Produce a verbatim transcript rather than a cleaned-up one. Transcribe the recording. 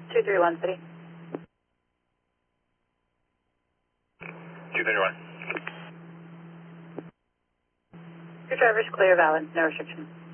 two three one City. two three one. Your driver's clear, valid, no restrictions.